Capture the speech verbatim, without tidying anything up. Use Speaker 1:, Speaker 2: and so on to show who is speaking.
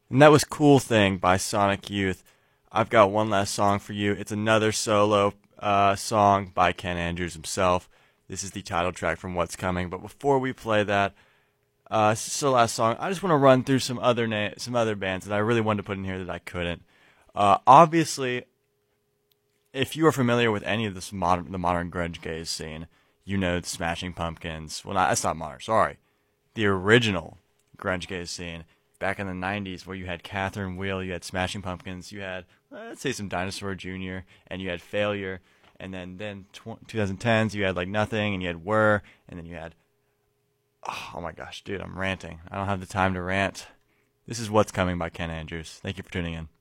Speaker 1: And that was Cool Thing by Sonic Youth. I've got one last song for you. It's another solo uh, song by Ken Andrews himself. This is the title track from What's Coming. But before we play that, uh, this is the last song. I just want to run through some other na- some other bands that I really wanted to put in here that I couldn't. Uh, obviously, if you are familiar with any of this modern, the modern grunge gaze scene, you know the Smashing Pumpkins. Well, not, that's not modern. Sorry, the original grunge gaze scene back in the nineties, where you had Catherine Wheel, you had Smashing Pumpkins, you had let's say some Dinosaur Junior, and you had Failure, and then then tw- twenty tens you had like Nothing, and you had Whir, and then you had oh my gosh, dude, I'm ranting. I don't have the time to rant. This is What's Coming by Ken Andrews. Thank you for tuning in.